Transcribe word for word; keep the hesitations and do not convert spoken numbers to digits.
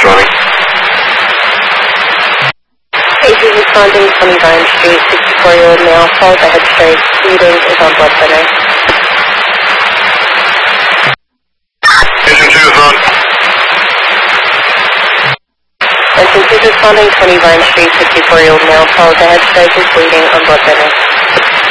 responding. Agent responding, twenty Vine Street, sixty-four-year-old male, falls a head straight, bleeding, is on blood thinner. Agent two is on. Agent two responding, twenty Vine Street, sixty-four-year-old male, falls a head straight, is bleeding, on blood thinner.